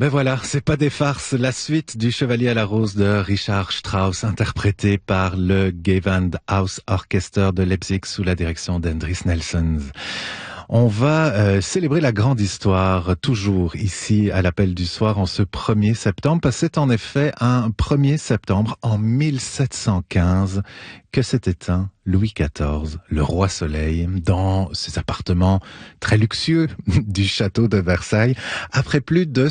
Ben voilà, c'est pas des farces. La suite du Chevalier à la Rose de Richard Strauss, interprété par le Gewandhaus Orchester de Leipzig sous la direction d'Endris Nelsons. On va célébrer la grande histoire, toujours ici à l'Appel du Soir en ce 1er septembre, parce que c'est en effet un 1er septembre en 1715 que s'est éteint Louis XIV, le roi Soleil, dans ses appartements très luxueux du château de Versailles, après plus de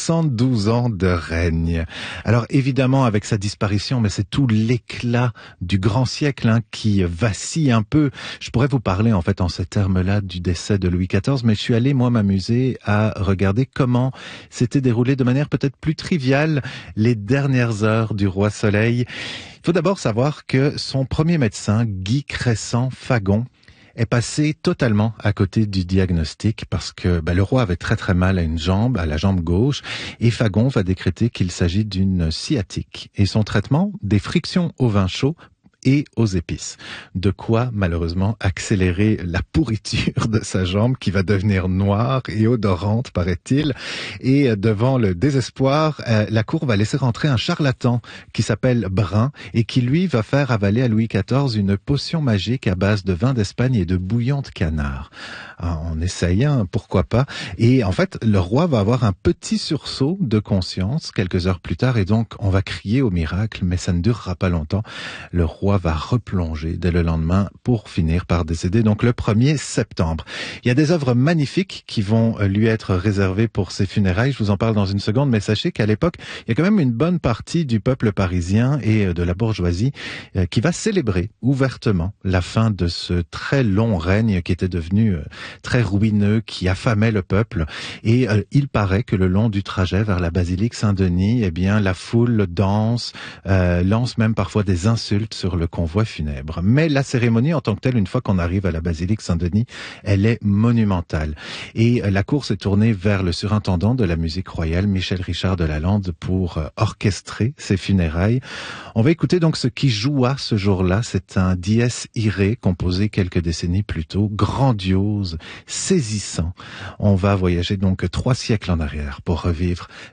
72 ans de règne. Alors évidemment, avec sa disparition, mais c'est tout l'éclat du grand siècle qui vacille un peu. Je pourrais vous parler en fait en ces termes-là du décès de Louis XIV, mais je suis allé moi m'amuser à regarder comment s'était déroulé de manière peut-être plus triviale les dernières heures du roi Soleil. Il faut d'abord savoir que son premier médecin, Guy Crescent-Fagon, est passé totalement à côté du diagnostic parce que le roi avait très très mal à la jambe gauche, et Fagon va décréter qu'il s'agit d'une sciatique. Et son traitement, des frictions au vin chaud et aux épices. De quoi, malheureusement, accélérer la pourriture de sa jambe qui va devenir noire et odorante, paraît-il. Et devant le désespoir, la cour va laisser rentrer un charlatan qui s'appelle Brun et qui, lui, va faire avaler à Louis XIV une potion magique à base de vin d'Espagne et de bouillon de canard. On essaye, pourquoi pas. Et en fait, le roi va avoir un petit sursaut de conscience quelques heures plus tard et donc on va crier au miracle, mais ça ne durera pas longtemps. Le roi va replonger dès le lendemain pour finir par décéder, donc le 1er septembre. Il y a des œuvres magnifiques qui vont lui être réservées pour ses funérailles, je vous en parle dans une seconde, mais sachez qu'à l'époque, il y a quand même une bonne partie du peuple parisien et de la bourgeoisie qui va célébrer ouvertement la fin de ce très long règne qui était devenu très ruineux, qui affamait le peuple. Et il paraît que le long du trajet vers la basilique Saint-Denis, eh bien, la foule danse, lance même parfois des insultes sur le convoi funèbre. Mais la cérémonie en tant que telle, une fois qu'on arrive à la basilique Saint-Denis, elle est monumentale. Et la course est tournée vers le surintendant de la musique royale, Michel Richard de Lalande, pour orchestrer ses funérailles. On va écouter donc ce qui joua ce jour-là. C'est un dies irae composé quelques décennies plus tôt, grandiose, saisissant. On va voyager donc 3 siècles en arrière pour revivre